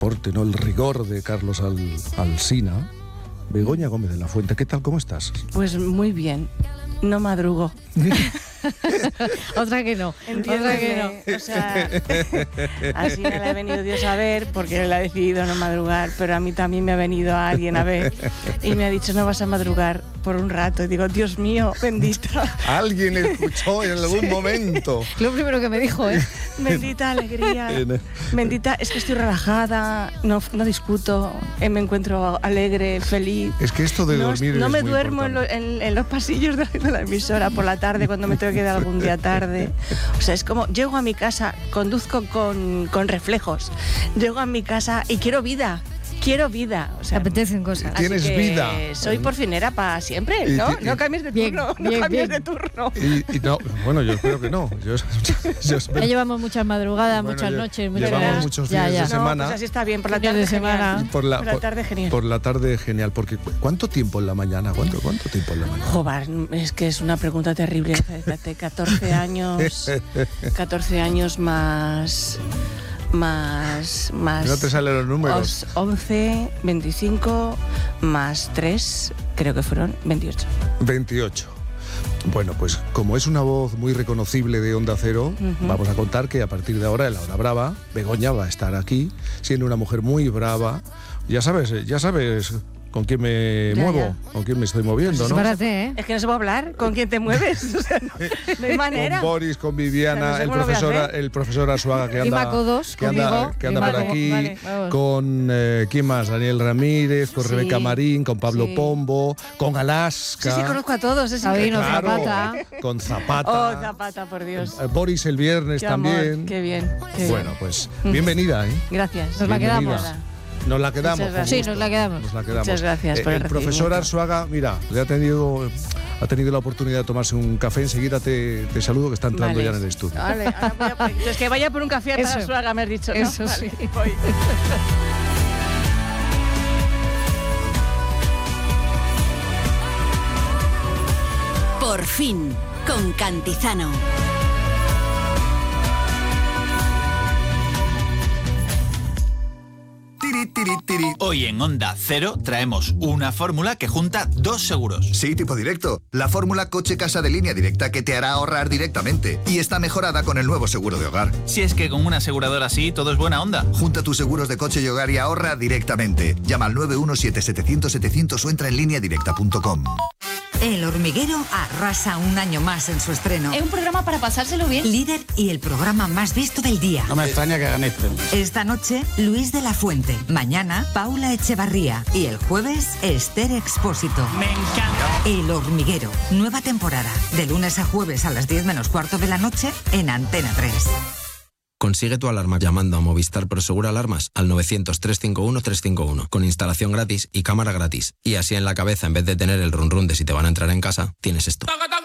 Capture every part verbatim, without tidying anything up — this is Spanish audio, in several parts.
porte, ¿no? El rigor de Carlos Al, Alsina. Begoña Gómez de la Fuente, ¿qué tal? ¿Cómo estás? Pues muy bien, no madrugo. Otra que no, otra que no. O sea, así me la ha venido Dios a ver, porque él ha decidido no madrugar, pero a mí también me ha venido alguien a ver y me ha dicho, no vas a madrugar por un rato. Y digo, Dios mío, bendita. Alguien escuchó en algún sí. momento. Lo primero que me dijo, ¿eh? Bendita alegría. Bendita, es que estoy relajada, no, no discuto, me encuentro alegre, feliz. Es que esto de no, dormir No es me muy duermo en, lo, en, en los pasillos de la emisora por la tarde cuando me tengo que quedar algún día tarde. O sea, es como, llego a mi casa, conduzco con, con reflejos, llego a mi casa y quiero vida. Quiero vida, o sea, te apetecen cosas. Tienes así que vida. Soy porfinera para siempre, ¿no? Y, y, no cambies de turno, bien, no bien, cambies bien. de turno. Y, y no, bueno, yo espero que no. Yo, yo espero. Ya llevamos muchas madrugadas, bueno, muchas noches, muchas llevamos horas. muchos días ya, ya. de semana. No, pues así está bien, por la tarde de semana. Por la, por la tarde genial. Por la tarde genial, porque ¿cuánto tiempo en la mañana? ¿Cuánto, cuánto tiempo en la mañana? Joder, es que es una pregunta terrible. catorce años, catorce años más... Más, más... No te salen los números. once, veinticinco, más tres, creo que fueron veintiocho. veintiocho. Bueno, pues como es una voz muy reconocible de Onda Cero, uh-huh. vamos a contar que a partir de ahora, en la hora brava, Begoña va a estar aquí, siendo una mujer muy brava. Ya sabes, ya sabes... ¿Con quién me ya, muevo? Ya. ¿Con quién me estoy moviendo? Pues ¿no? Espérate, ¿eh? Es que no se puede hablar. ¿Con quién te mueves? O sea, no, no hay manera. Con Boris, con Viviana, o sea, no sé el, profesor, el profesor Arzuaga que anda, dos, que anda, que anda por aquí, vale, con eh, ¿quién más? Daniel Ramírez, con sí. Rebeca Marín, con Pablo sí. Pombo, con Alaska. Sí, sí, conozco a todos. Es Sabino, claro, Zapata. Con Zapata. Oh, Zapata, por Dios. Eh, Boris el viernes qué también. Amor, qué bien. Qué bueno, bien. pues bienvenida, ¿eh? Gracias. Nos la quedamos. Nos la quedamos. Sí, nos la quedamos. Nos la quedamos. Muchas gracias eh, por el El profesor Arzuaga, mira, le ha tenido, ha tenido la oportunidad de tomarse un café. Enseguida te, te saludo, que está entrando vale. ya en el estudio. Vale, ahora voy a por... Es que vaya por un café a Arzuaga, me has dicho. ¿No? Eso vale, sí. Voy. Por fin, con Cantizano. Hoy en Onda Cero traemos una fórmula que junta dos seguros. Sí, tipo directo. La fórmula coche-casa de línea directa que te hará ahorrar directamente. Y está mejorada con el nuevo seguro de hogar. Si es que con una aseguradora así todo es buena onda. Junta tus seguros de coche y hogar y ahorra directamente. Llama al nueve uno siete siete cero cero siete cero cero o entra en línea directa punto com. El Hormiguero arrasa un año más en su estreno. Es un programa para pasárselo bien. Líder y el programa más visto del día. No me extraña que ganéis premios. Esta noche, Luis de la Fuente. Mañana, Paula Echevarría. Y el jueves, Esther Expósito. Me encanta. El Hormiguero. Nueva temporada. De lunes a jueves a las diez menos cuarto de la noche en Antena tres. Consigue tu alarma llamando a Movistar Prosegur Alarmas al novecientos, trescientos cincuenta y uno, trescientos cincuenta y uno con instalación gratis y cámara gratis. Y así en la cabeza, en vez de tener el run run de si te van a entrar en casa, tienes esto.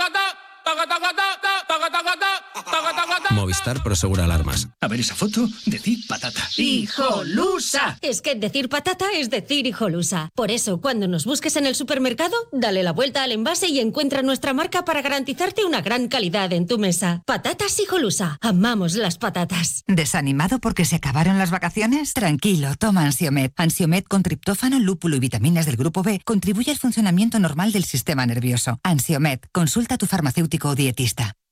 Movistar Prosegur Alarmas. A ver esa foto, decir patata. ¡Hijolusa! Es que decir patata es decir hijolusa. Por eso, cuando nos busques en el supermercado, dale la vuelta al envase y encuentra nuestra marca para garantizarte una gran calidad en tu mesa. Patatas Hijolusa. Amamos las patatas. ¿Desanimado porque se acabaron las vacaciones? Tranquilo, toma Ansiomed. Ansiomed con triptófano, lúpulo y vitaminas del grupo B contribuye al funcionamiento normal del sistema nervioso. Ansiomed. Consulta a tu farmacéutico o dietista.